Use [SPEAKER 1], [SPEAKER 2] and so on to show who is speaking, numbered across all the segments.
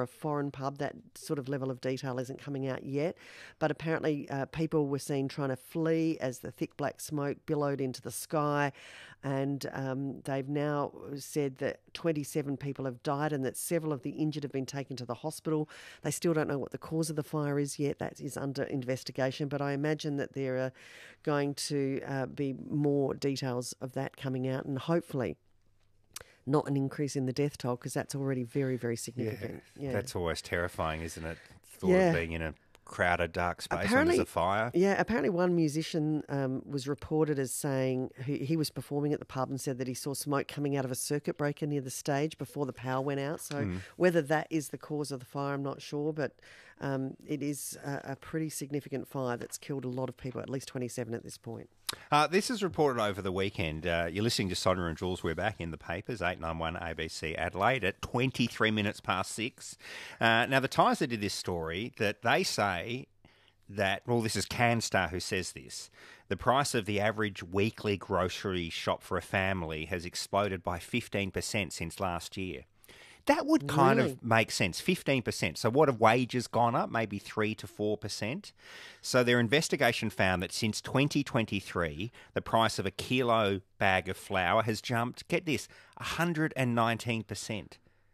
[SPEAKER 1] or a foreign pub. That sort of level of detail isn't coming out yet. But apparently people were seen trying to flee as the thick black smoke billowed into the sky. And they've now said that 27 people have died and that several of the injured have been taken to the hospital. They still don't know what the cause of the fire is yet. That is under investigation. But I imagine that there are going to be more details of that coming out, and hopefully not an increase in the death toll, because that's already very, very significant.
[SPEAKER 2] Yeah. That's always terrifying, isn't it? Thought of being in a crowded, dark space when there's a fire.
[SPEAKER 1] Yeah, apparently one musician was reported as saying he was performing at the pub and said that he saw smoke coming out of a circuit breaker near the stage before the power went out. So whether that is the cause of the fire, I'm not sure, but it is a pretty significant fire that's killed a lot of people, at least 27 at this point.
[SPEAKER 2] This is reported over the weekend. You're listening to Sonia and Jules. We're back in the papers, 891 ABC Adelaide at 23 minutes past 6. Now, the Times did this story that they say that, well, this is CanStar who says this, the price of the average weekly grocery shop for a family has exploded by 15% since last year. That would kind of make sense, 15%. So what have wages gone up? Maybe 3 to 4%. So their investigation found that since 2023, the price of a kilo bag of flour has jumped, get this, 119%.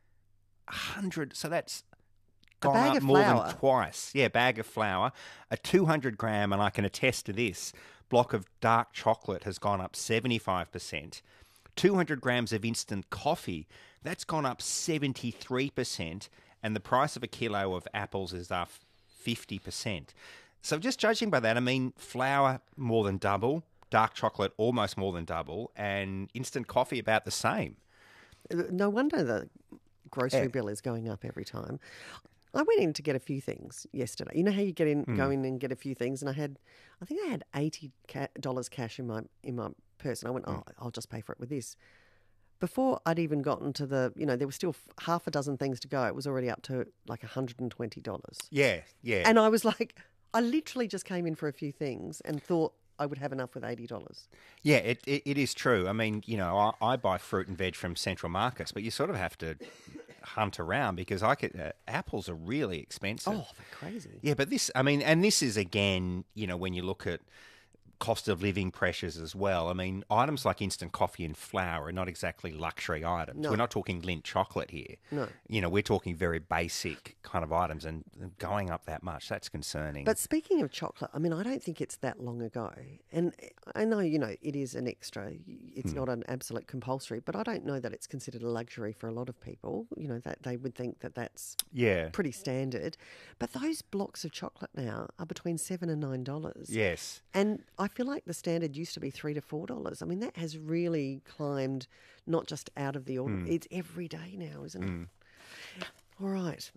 [SPEAKER 2] So that's gone up more than twice. Yeah, bag of flour. A 200 gram, and I can attest to this, block of dark chocolate has gone up 75%. 200 grams of instant coffee, that's gone up 73%, and the price of a kilo of apples is up 50%. So just judging by that, I mean, flour more than double, dark chocolate almost more than double, and instant coffee about the same.
[SPEAKER 1] No wonder the grocery bill is going up every time. I went in to get a few things yesterday. You know how you go in and get a few things, and I think I had $80 cash in my purse, and I went, I'll just pay for it with this. Before I'd even gotten to there were still half a dozen things to go. It was already up to like $120.
[SPEAKER 2] Yeah.
[SPEAKER 1] And I was like, I literally just came in for a few things and thought I would have enough with $80.
[SPEAKER 2] Yeah, it is true. I mean, I buy fruit and veg from Central Markets, but you sort of have to hunt around because apples are really expensive.
[SPEAKER 1] Oh, they're crazy.
[SPEAKER 2] Yeah, but this is again, when you look at cost of living pressures as well. I mean, items like instant coffee and flour are not exactly luxury items. No. We're not talking Lindt chocolate here.
[SPEAKER 1] No.
[SPEAKER 2] We're talking very basic kind of items, and going up that much, that's concerning.
[SPEAKER 1] But speaking of chocolate, I mean, I don't think it's that long ago. And I know, it is an extra. It's not an absolute compulsory, but I don't know that it's considered a luxury for a lot of people. That they would think that that's pretty standard. But those blocks of chocolate now are between $7 and $9.
[SPEAKER 2] Yes.
[SPEAKER 1] And I feel like the standard used to be $3 to $4. I mean, that has really climbed, not just out of the ordinary. It's every day now, isn't it? All right.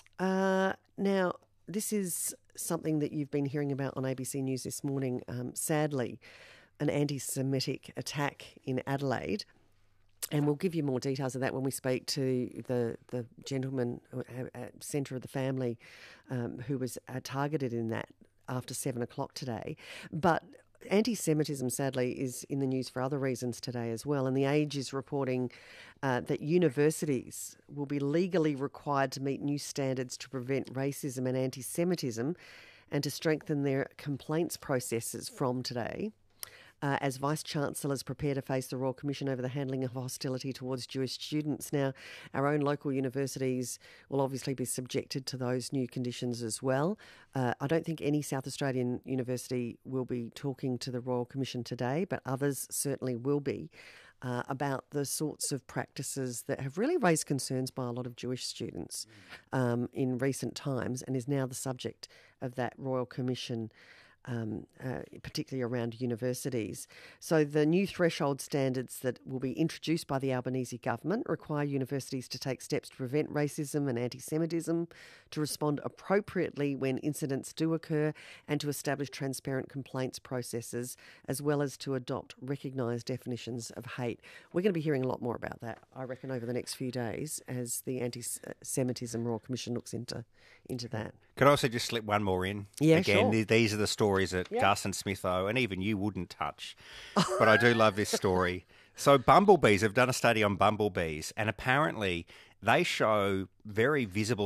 [SPEAKER 1] Now, this is something that you've been hearing about on ABC News this morning. Sadly, an anti-Semitic attack in Adelaide. And we'll give you more details of that when we speak to the gentleman at centre of the family who was targeted in that after 7 o'clock today. But anti-Semitism, sadly, is in the news for other reasons today as well. And The Age is reporting that universities will be legally required to meet new standards to prevent racism and anti-Semitism and to strengthen their complaints processes from today. As Vice-Chancellors prepare to face the Royal Commission over the handling of hostility towards Jewish students. Now, our own local universities will obviously be subjected to those new conditions as well. I don't think any South Australian university will be talking to the Royal Commission today, but others certainly will be, about the sorts of practices that have really raised concerns by a lot of Jewish students in recent times, and is now the subject of that Royal Commission, particularly around universities. So the new threshold standards that will be introduced by the Albanese government require universities to take steps to prevent racism and anti-Semitism, to respond appropriately when incidents do occur, and to establish transparent complaints processes, as well as to adopt recognised definitions of hate. We're going to be hearing a lot more about that, I reckon, over the next few days as the Anti-Semitism Royal Commission looks into that.
[SPEAKER 2] Could I also just slip one more in?
[SPEAKER 1] Yeah,
[SPEAKER 2] Again,
[SPEAKER 1] sure.
[SPEAKER 2] These are the stories that Gus and Smitho, and even you, wouldn't touch. But I do love this story. So bumblebees have done a study on bumblebees, and apparently they show very visible